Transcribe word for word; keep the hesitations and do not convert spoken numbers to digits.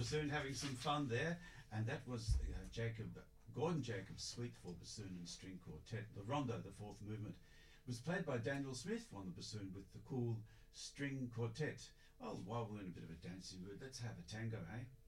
bassoon having some fun there, and that was uh, Jacob Gordon Jacob's Suite for Bassoon and String Quartet. The Rondo, the fourth movement, was played by Daniel Smith on the bassoon with the cool string quartet. Well, while we're in a bit of a dancing mood, let's have a tango, hey?